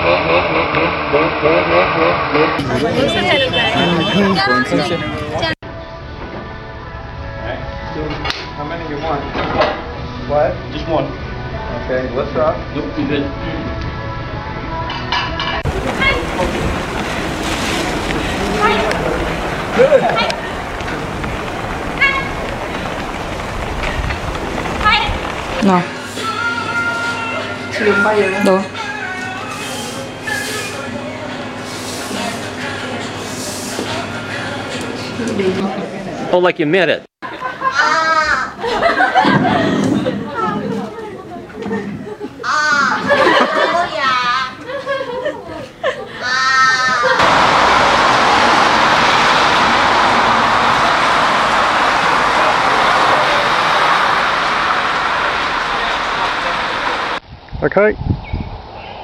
How many you want? What? Just one. Okay, lift up. Nope, you good. Good. No. No. Oh, like you meant it. Okay.